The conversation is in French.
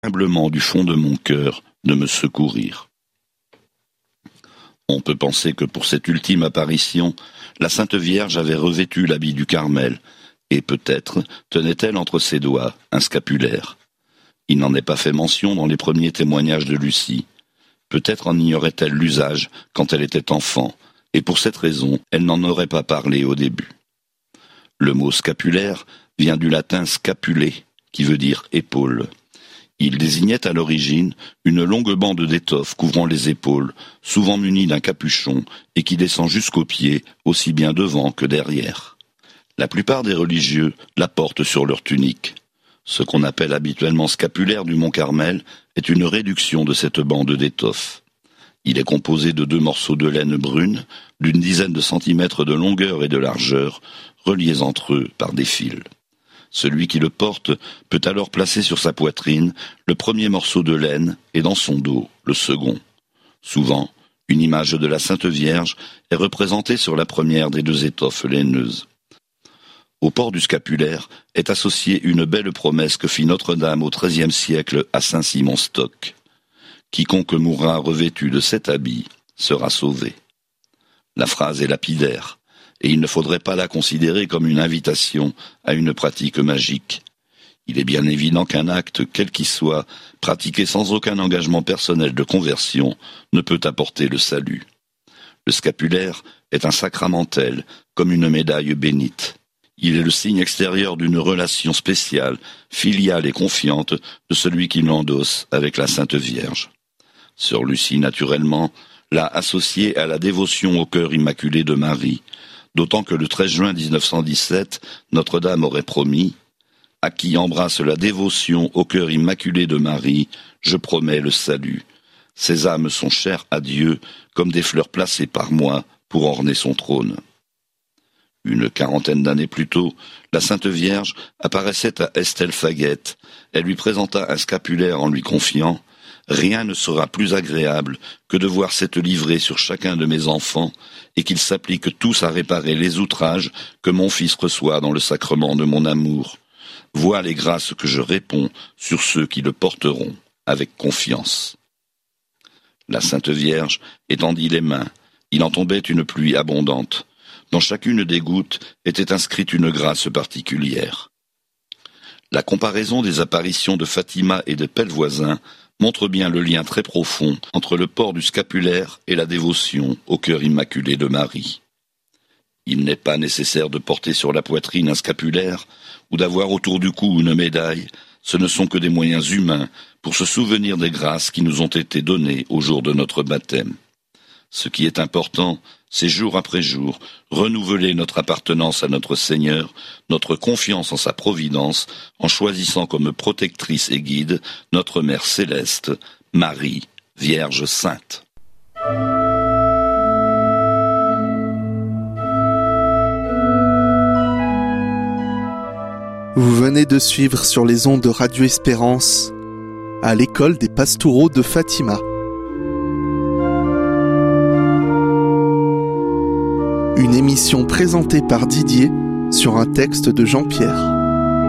humblement du fond de mon cœur de me secourir. On peut penser que pour cette ultime apparition, la Sainte Vierge avait revêtu l'habit du Carmel, et peut-être tenait-elle entre ses doigts un scapulaire. Il n'en est pas fait mention dans les premiers témoignages de Lucie. Peut-être en ignorait-elle l'usage quand elle était enfant, et pour cette raison, elle n'en aurait pas parlé au début. Le mot scapulaire vient du latin scapule, qui veut dire épaule. Il désignait à l'origine une longue bande d'étoffe couvrant les épaules, souvent munie d'un capuchon et qui descend jusqu'aux pieds, aussi bien devant que derrière. La plupart des religieux la portent sur leur tunique. Ce qu'on appelle habituellement scapulaire du Mont Carmel est une réduction de cette bande d'étoffe. Il est composé de 2 morceaux de laine brune, d'une dizaine de centimètres de longueur et de largeur, reliés entre eux par des fils. Celui qui le porte peut alors placer sur sa poitrine le premier morceau de laine et dans son dos le second. Souvent, une image de la Sainte Vierge est représentée sur la première des 2 étoffes laineuses. Au port du scapulaire est associée une belle promesse que fit Notre-Dame au XIIIe siècle à Saint-Simon-Stock. Quiconque mourra revêtu de cet habit sera sauvé. La phrase est lapidaire, et il ne faudrait pas la considérer comme une invitation à une pratique magique. Il est bien évident qu'un acte, quel qu'il soit, pratiqué sans aucun engagement personnel de conversion, ne peut apporter le salut. Le scapulaire est un sacramentel, comme une médaille bénite. Il est le signe extérieur d'une relation spéciale, filiale et confiante de celui qui l'endosse avec la Sainte Vierge. Sœur Lucie, naturellement, l'a associé à la dévotion au cœur immaculé de Marie, d'autant que le 13 juin 1917, Notre-Dame aurait promis « À qui embrasse la dévotion au cœur immaculé de Marie, je promets le salut. Ces âmes sont chères à Dieu comme des fleurs placées par moi pour orner son trône. » Une quarantaine d'années plus tôt, la Sainte Vierge apparaissait à Estelle Faguette. Elle lui présenta un scapulaire en lui confiant « Rien ne sera plus agréable que de voir cette livrée sur chacun de mes enfants et qu'ils s'appliquent tous à réparer les outrages que mon fils reçoit dans le sacrement de mon amour. Vois les grâces que je réponds sur ceux qui le porteront avec confiance. » La Sainte Vierge étendit les mains. Il en tombait une pluie abondante. Dans chacune des gouttes était inscrite une grâce particulière. La comparaison des apparitions de Fatima et de Pellevoisin montre bien le lien très profond entre le port du scapulaire et la dévotion au cœur immaculé de Marie. Il n'est pas nécessaire de porter sur la poitrine un scapulaire ou d'avoir autour du cou une médaille, ce ne sont que des moyens humains pour se souvenir des grâces qui nous ont été données au jour de notre baptême. Ce qui est important, c'est jour après jour, renouveler notre appartenance à notre Seigneur, notre confiance en sa providence, en choisissant comme protectrice et guide notre Mère Céleste, Marie, Vierge Sainte. Vous venez de suivre sur les ondes de Radio Espérance, à l'école des Pastoureaux de Fatima. Une émission présentée par Didier sur un texte de Jean-Pierre.